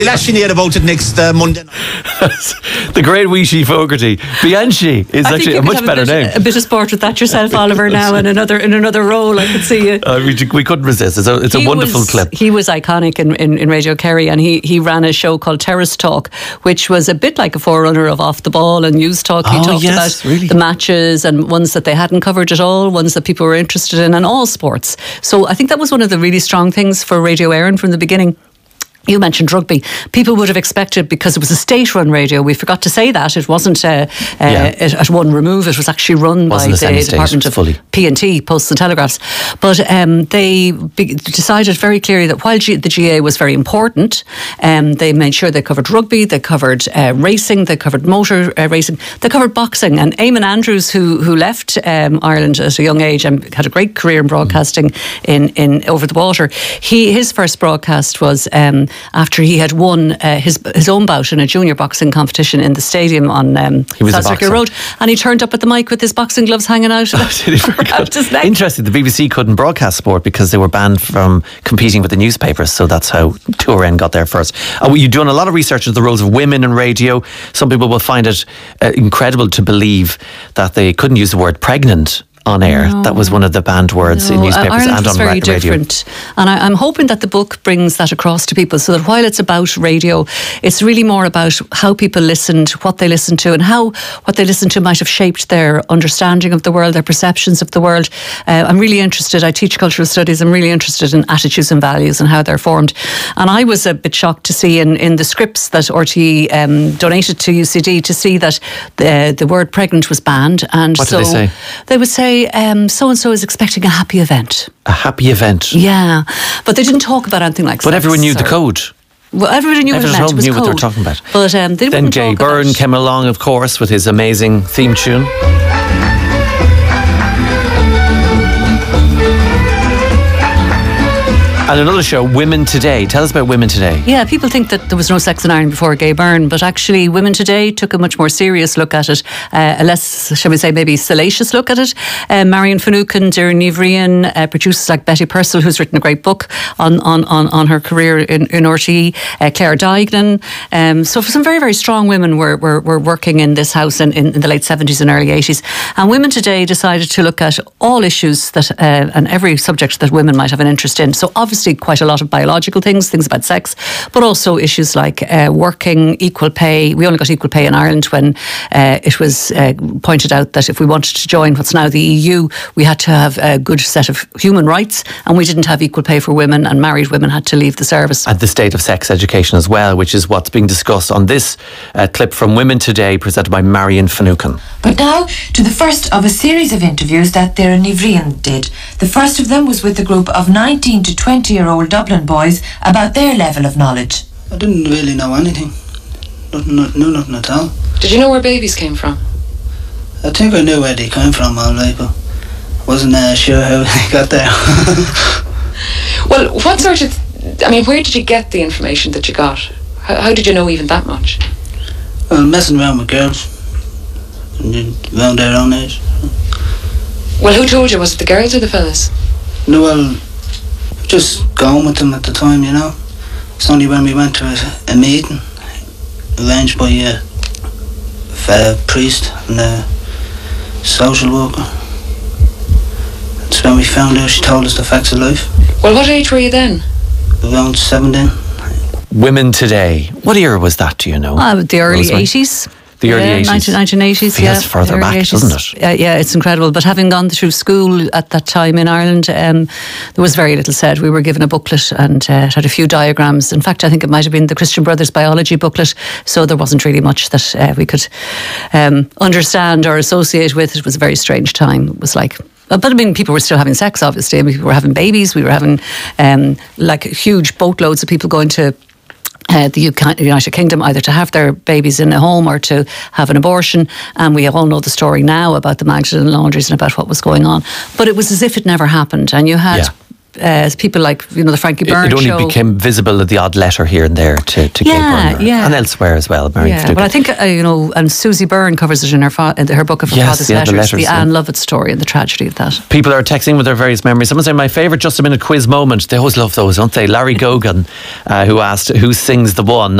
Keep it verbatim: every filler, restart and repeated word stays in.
We'll actually hear about it next uh, Monday night. The great Wishi Fogarty. Bianchi is I actually a much better a bit, name. A bit of sport with that yourself, Oliver, now in another in another role. I could see you. Uh, we, we couldn't resist. It's a, it's a wonderful was, clip. He was iconic in, in, in Radio Kerry, and he, he ran a show called Terrace Talk, which was a bit like a forerunner of Off the Ball and News Talk. He oh, talked yes, about really? the matches and ones that they hadn't covered at all, ones that people were interested in, and all sports. So I think that was one of the really strong things for Radio Éireann from the beginning. You mentioned rugby. People would have expected, because it was a state-run radio, we forgot to say that. It wasn't uh, uh, yeah. at one remove. It was actually run wasn't by the Department of fully. P and T, Posts and Telegraphs. But um, they be- decided very clearly that while G- the G A A was very important, um, they made sure they covered rugby, they covered uh, racing, they covered motor uh, racing, they covered boxing. And Eamon Andrews, who who left um, Ireland at a young age and had a great career in broadcasting in, in over the water, he his first broadcast was... Um, after he had won uh, his his own bout in a junior boxing competition in the stadium on um, Salisbury Road, and he turned up at the mic with his boxing gloves hanging out. Oh, did he? Very good. Interesting, the B B C couldn't broadcast sport because they were banned from competing with the newspapers, so that's how two R N got there first. Uh, well, you've done a lot of research into the roles of women in radio. Some people will find it uh, incredible to believe that they couldn't use the word pregnant on air. No. That was one of the banned words no. in newspapers Ireland and on very radio. Different. And I, I'm hoping that the book brings that across to people, so that while it's about radio, it's really more about how people listened, what they listened to, and how what they listened to might have shaped their understanding of the world, their perceptions of the world. Uh, I'm really interested, I teach cultural studies, I'm really interested in attitudes and values and how they're formed. And I was a bit shocked to see in, in the scripts that R T E um, donated to U C D to see that the, the word pregnant was banned. And what so did they say? They would say, Um, so-and-so is expecting a happy event. A happy event? Yeah. But they didn't talk about anything like that. But everyone knew the code. Well, everybody knew everyone what it meant. It was knew code. what they were talking about. But um, they then wouldn't Gay talk Byrne about... came along, of course, with his amazing theme tune. And another show, Women Today. Tell us about Women Today. Yeah, people think that there was no sex in Ireland before Gay Byrne, but actually Women Today took a much more serious look at it, uh, a less, shall we say, maybe salacious look at it. Uh, Marion Finucane, Doireann Ní Bhríon, uh, producers like Betty Purcell, who's written a great book on on, on, on her career in, in R T E, uh, Claire Duignan. Um, so some very, very strong women were, were, were working in this house in, in, in the late seventies and early eighties. And Women Today decided to look at all issues that uh, and every subject that women might have an interest in. So obviously quite a lot of biological things, things about sex, but also issues like uh, working, equal pay. We only got equal pay in Ireland when uh, it was uh, pointed out that if we wanted to join what's now the E U, we had to have a good set of human rights, and we didn't have equal pay for women, and married women had to leave the service. And the state of sex education as well, which is what's being discussed on this uh, clip from Women Today, presented by Marion Finucane. But now to the first of a series of interviews that Doireann Ní Bhríon did. The first of them was with a group of nineteen to twenty year old Dublin boys about their level of knowledge. I didn't really know anything. Nothing, not, no, nothing at all. Did you know where babies came from? I think I knew where they came from, all right, but wasn't uh, sure how they got there. Well, what sort of... I mean, where did you get the information that you got? How, how did you know even that much? Well, messing around with girls. And around their own age. Well, who told you? Was it the girls or the fellas? No, well, just going with them at the time, you know. It's only when we went to a, a meeting arranged by a, a priest and a social worker. That's when we found out. She told us the facts of life. Well, what age were you then? Around seventeen. Women Today. What era was that, do you know? Uh, the early Rosemary? eighties. The early yeah, eighties. nineteen eighties, Feels yeah. further back, eighties. doesn't it? Uh, yeah, it's incredible. But having gone through school at that time in Ireland, um, there was very little said. We were given a booklet and uh, it had a few diagrams. In fact, I think it might have been the Christian Brothers biology booklet. So there wasn't really much that uh, we could um, understand or associate with. It was a very strange time. It was like... But I mean, people were still having sex, obviously. I mean, people were having babies. We were having um, like huge boatloads of people going to Uh, the U K, United Kingdom, either to have their babies in a home or to have an abortion. And we all know the story now about the Magdalen laundries and about what was going on. But it was as if it never happened. And you had... Yeah. uh, people like, you know, the Frankie Byrne It only show. became visible at the odd letter here and there to, to Yeah, Gay Byrne. yeah. And elsewhere as well. Marion Yeah, Finucane. but I think, uh, you know, and Susie Byrne covers it in her fa- in her book of her Yes, father's yeah, the letters, the, letters, yeah. Anne Lovett story and the tragedy of that. People are texting with their various memories. Someone saying, my favourite just a minute quiz moment. They always love those, don't they? Larry Gogan, uh, who asked, who sings the one?